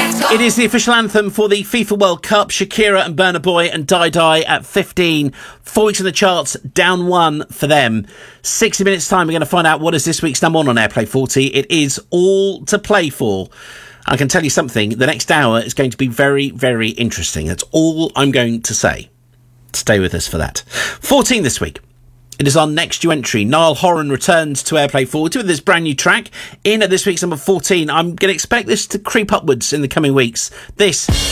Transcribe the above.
It is the official anthem for the FIFA World Cup. Shakira and Burna Boy and Die Die at 15. 4 weeks in the charts, down 1 for them. 60 minutes time, we're going to find out what is this week's number 1 on Airplay 40. It is All to Play For. I can tell you something, the next hour is going to be very, very interesting. That's all I'm going to say. Stay with us for that. 14 this week. It is our next new entry. Niall Horan returns to Airplay 40 with this brand new track in at this week's number 14. I'm going to expect this to creep upwards in the coming weeks. This